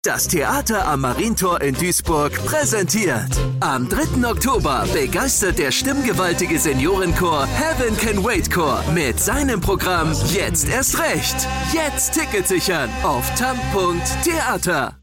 Das Theater am Marientor in Duisburg präsentiert. Am 3. Oktober begeistert der stimmgewaltige Seniorenchor Heaven Can Wait Chor mit seinem Programm Jetzt erst recht. Jetzt Ticket sichern auf tam.theater.